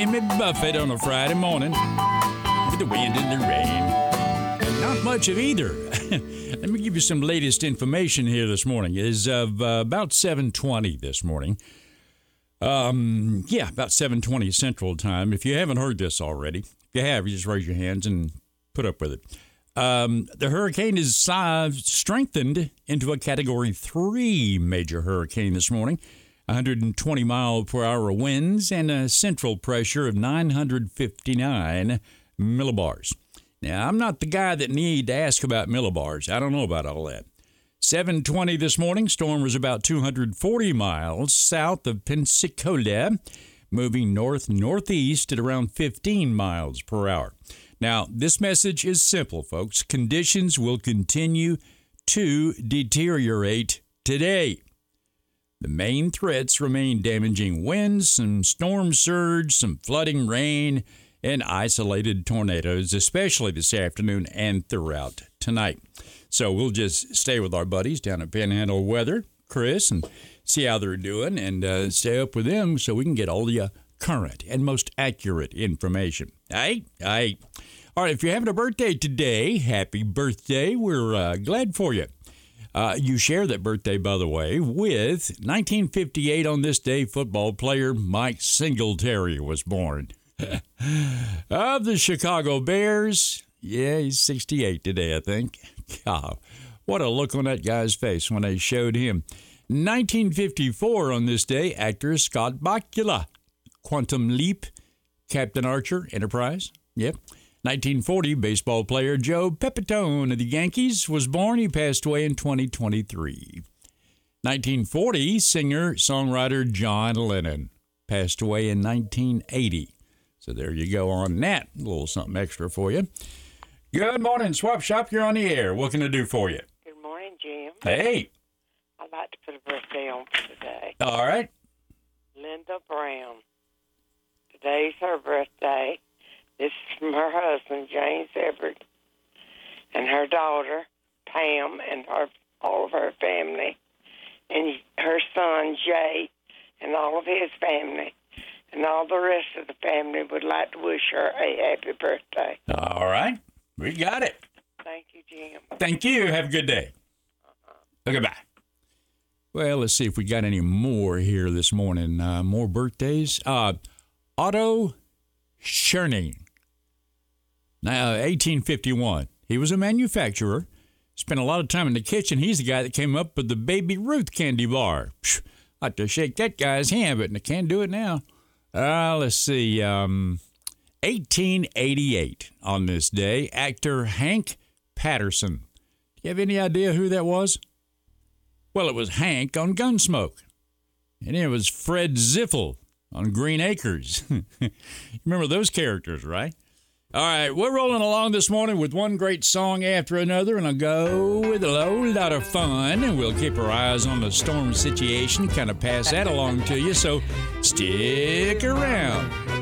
Jimmy Buffett on a Friday morning with the wind and the rain. Not much of either. Let me give you some latest information here this morning. It is of about 7:20 this morning. About 7:20 Central Time. If you haven't heard this already, if you have, you just raise your hands and put up with it. The hurricane is strengthened into a Category 3 major hurricane this morning. 120 mile per hour winds and a central pressure of 959 millibars. Now, I'm not the guy that need to ask about millibars. I don't know about all that. 7:20 this morning, storm was about 240 miles south of Pensacola, moving north-northeast at around 15 miles per hour. Now, this message is simple, folks. Conditions will continue to deteriorate today. The main threats remain damaging winds, some storm surge, some flooding rain, and isolated tornadoes, especially this afternoon and throughout tonight. So we'll just stay with our buddies down at Panhandle Weather, Chris, and see how they're doing and stay up with them so we can get all the current and most accurate information. All right, if you're having a birthday today, happy birthday. We're glad for you. You share that birthday, by the way, with 1958 on this day, football player Mike Singletary was born. Of the Chicago Bears. Yeah, he's 68 today, I think. God, what a look on that guy's face when they showed him. 1954 on this day, actor Scott Bakula. Quantum Leap, Captain Archer, Enterprise. Yep. 1940, baseball player Joe Pepitone of the Yankees was born. He passed away in 2023. 1940, singer-songwriter John Lennon passed away in 1980. So there you go on that. A little something extra for you. Good morning, Swap Shop. You're on the air. What can I do for you? Good morning, Jim. Hey. I'd like to put a birthday on for today. All right. Linda Brown. Today's her birthday. This is from her husband, James Everett, and her daughter, Pam, and all of her family, and her son, Jay, and all of his family, and all the rest of the family would like to wish her a happy birthday. All right. We got it. Thank you, Jim. Thank you. Have a good day. Goodbye. Well, let's see if we got any more here this morning. More birthdays. Otto Schoening. Now, 1851. He was a manufacturer. Spent a lot of time in the kitchen. He's the guy that came up with the Baby Ruth candy bar. I'd like to shake that guy's hand, but I can't do it now. Let's see. 1888 on this day, actor Hank Patterson. Do you have any idea who that was? Well, it was Hank on Gunsmoke. And it was Fred Ziffel on Green Acres. Remember those characters, right? All right, we're rolling along this morning with one great song after another, and I'll go with a whole lot of fun, and we'll keep our eyes on the storm situation, kind of pass that along to you, so stick around.